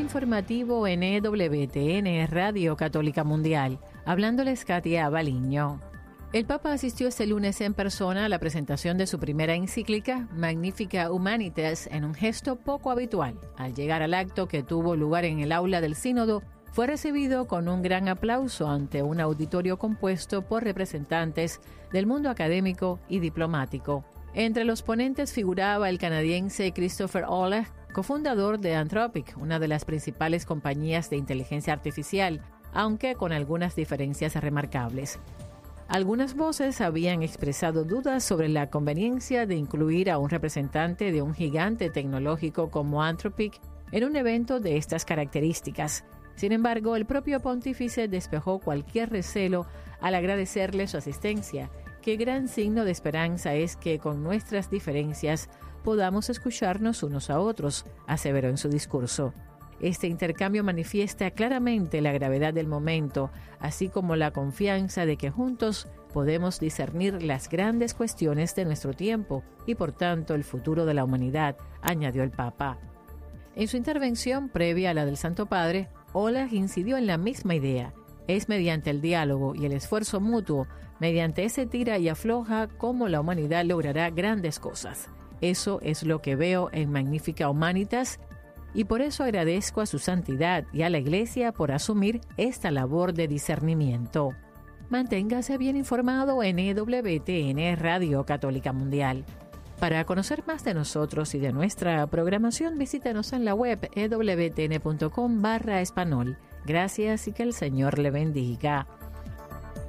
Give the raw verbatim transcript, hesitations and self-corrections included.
informativo en E W T N Radio Católica Mundial. Hablándoles Katia Baliño. El Papa asistió este lunes en persona a la presentación de su primera encíclica, Magnificat Humanitas, en un gesto poco habitual. Al llegar al acto que tuvo lugar en el aula del Sínodo, fue recibido con un gran aplauso ante un auditorio compuesto por representantes del mundo académico y diplomático. Entre los ponentes figuraba el canadiense Christopher Olah, cofundador de Anthropic, una de las principales compañías de inteligencia artificial, aunque con algunas diferencias remarcables. Algunas voces habían expresado dudas sobre la conveniencia de incluir a un representante de un gigante tecnológico como Anthropic en un evento de estas características. Sin embargo, el propio pontífice despejó cualquier recelo al agradecerle su asistencia. Qué gran signo de esperanza es que con nuestras diferencias podamos escucharnos unos a otros, aseveró en su discurso. Este intercambio manifiesta claramente la gravedad del momento, así como la confianza de que juntos podemos discernir las grandes cuestiones de nuestro tiempo y, por tanto, el futuro de la humanidad, añadió el Papa. En su intervención previa a la del Santo Padre, Olah incidió en la misma idea. Es mediante el diálogo y el esfuerzo mutuo, mediante ese tira y afloja, como la humanidad logrará grandes cosas. Eso es lo que veo en Magnificat Humanitas, y por eso agradezco a su santidad y a la Iglesia por asumir esta labor de discernimiento. Manténgase bien informado en E W T N Radio Católica Mundial. Para conocer más de nosotros y de nuestra programación, visítenos en la web e w t n punto com barra español. Gracias y que el Señor le bendiga.